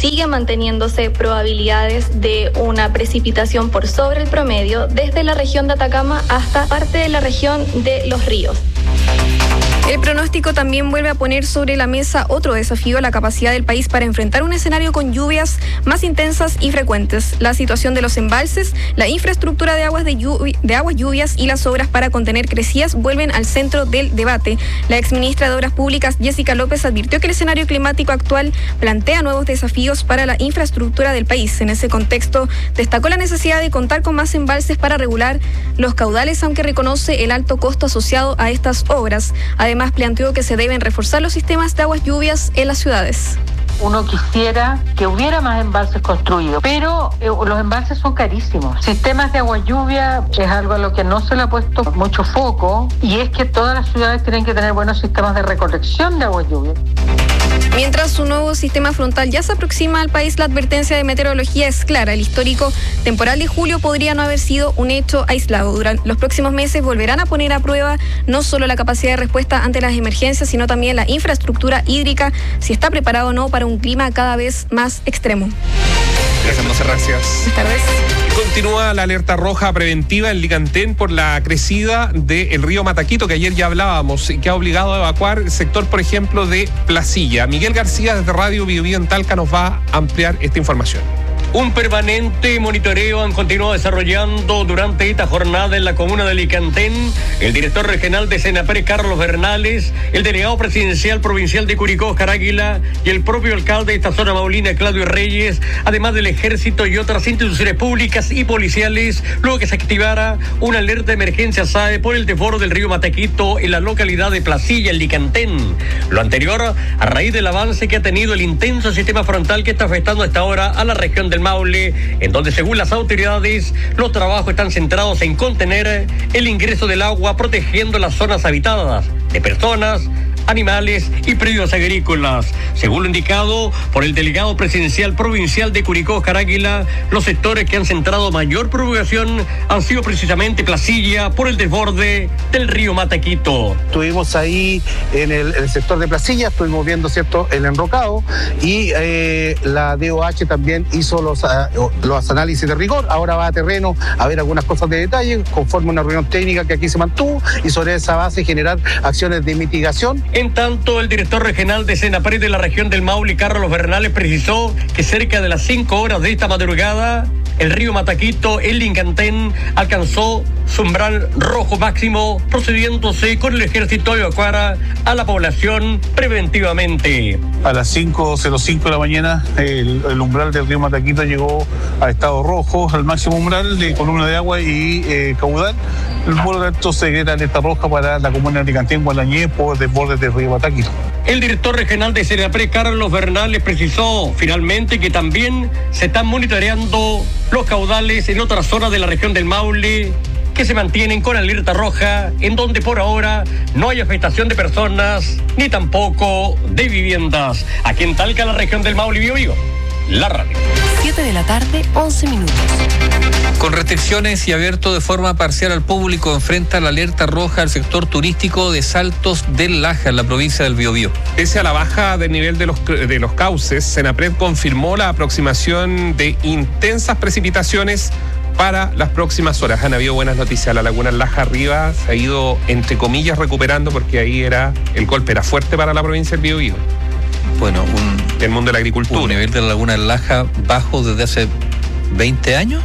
siguen manteniéndose probabilidades de una precipitación por sobre el promedio desde la región de Atacama hasta parte de la región de Los Ríos. El pronóstico también vuelve a poner sobre la mesa otro desafío a la capacidad del país para enfrentar un escenario con lluvias más intensas y frecuentes. La situación de los embalses, la infraestructura de aguas lluvias y las obras para contener crecidas vuelven al centro del debate. La exministra de Obras Públicas, Jessica López, advirtió que el escenario climático actual plantea nuevos desafíos para la infraestructura del país. En ese contexto, destacó la necesidad de contar con más embalses para regular los caudales, aunque reconoce el alto costo asociado a estas obras. Además, planteó que se deben reforzar los sistemas de aguas lluvias en las ciudades. Uno quisiera que hubiera más embalses construidos, pero los embalses son carísimos. Sistemas de agua lluvia es algo a lo que no se le ha puesto mucho foco, y es que todas las ciudades tienen que tener buenos sistemas de recolección de agua lluvia. Mientras su nuevo sistema frontal ya se aproxima al país, la advertencia de meteorología es clara. El histórico temporal de julio podría no haber sido un hecho aislado. Durante los próximos meses volverán a poner a prueba no solo la capacidad de respuesta ante las emergencias, sino también la infraestructura hídrica, si está preparado o no para un clima cada vez más extremo. Gracias. Buenas tardes. Continúa la alerta roja preventiva en Licantén por la crecida del río Mataquito, que ayer ya hablábamos, y que ha obligado a evacuar el sector, por ejemplo, de Placilla. Miguel García, desde Radio Bio Bio en Talca, nos va a ampliar esta información. Un permanente monitoreo han continuado desarrollando durante esta jornada en la comuna de Licantén el director regional de Senapred, Carlos Bernales, el delegado presidencial provincial de Curicó, Óscar Águila, y el propio alcalde de esta zona maulina, Claudio Reyes, además del ejército y otras instituciones públicas y policiales, luego que se activara una alerta de emergencia SAE por el desborde del río Mataquito en la localidad de Placilla, en Licantén. Lo anterior a raíz del avance que ha tenido el intenso sistema frontal que está afectando hasta ahora a la región del Maule, en donde según las autoridades los trabajos están centrados en contener el ingreso del agua, protegiendo las zonas habitadas de personas, animales y predios agrícolas. Según lo indicado por el delegado presidencial provincial de Curicó, Óscar Águila, los sectores que han centrado mayor preocupación han sido precisamente Placilla por el desborde del río Mataquito. Estuvimos ahí en el sector de Placilla, estuvimos viendo, ¿cierto?, el enrocado, y la DOH también hizo los análisis de rigor. Ahora va a terreno a ver algunas cosas de detalle, conforme una reunión técnica que aquí se mantuvo, y sobre esa base generar acciones de mitigación. En tanto, el director regional de Senapred de la región del Maule, Carlos Bernales, precisó que cerca de las 5 horas de esta madrugada, el río Mataquito, en Licantén, alcanzó su umbral rojo máximo, procediéndose con el ejército de evacuar a la población preventivamente. A las 5:05 de la mañana, el umbral del río Mataquito llegó a estado rojo, al máximo umbral de columna de agua y caudal. Por lo tanto, se genera alerta roja para la comuna de Licantén, Gualañé, por desbordes del río Mataquito. El director regional de Senapred, Carlos Bernales, precisó finalmente que también se están monitoreando los caudales en otras zonas de la región del Maule que se mantienen con alerta roja, en donde por ahora no hay afectación de personas ni tampoco de viviendas. Aquí en Talca, la región del Maule, Bio Bio, la radio. 7:11 Con restricciones y abierto de forma parcial al público, enfrenta la alerta roja al sector turístico de Saltos del Laja, en la provincia del Biobío. Pese a la baja del nivel de los cauces, Senapred confirmó la aproximación de intensas precipitaciones para las próximas horas. Han habido buenas noticias. La laguna Laja arriba se ha ido, entre comillas, recuperando, porque ahí el golpe era fuerte para la provincia del Biobío. Bueno, el mundo de la agricultura. Un nivel de la laguna Laja bajo desde hace 20 años.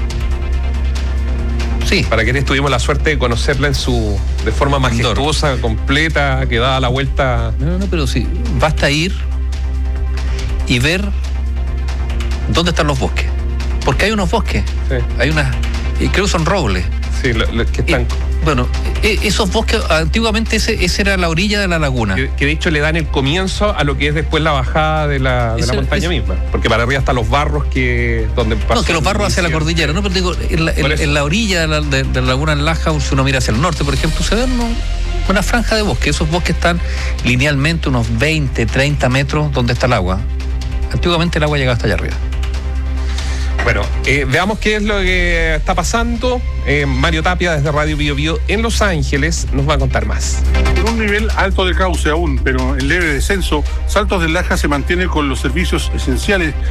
Sí. Para quienes tuvimos la suerte de conocerla de forma majestuosa, completa, que da la vuelta. No, pero sí, basta ir y ver dónde están los bosques. Porque hay unos bosques, y creo que son robles. Sí, que están. Bueno, esos bosques, antiguamente esa era la orilla de la laguna. Que de hecho le dan el comienzo a lo que es después la bajada de la montaña misma. Porque para arriba están los barros donde pasan. No, que los barros hacia la cordillera, ¿no? Pero digo, en la orilla de la laguna Laja, si uno mira hacia el norte, por ejemplo, se ve una franja de bosque. Esos bosques están linealmente unos 20, 30 metros donde está el agua. Antiguamente el agua llegaba hasta allá arriba. Bueno, veamos qué es lo que está pasando. Mario Tapia, desde Radio Bio Bio en Los Ángeles, nos va a contar más. En un nivel alto de cauce aún, pero en leve descenso, Saltos del Laja se mantiene con los servicios esenciales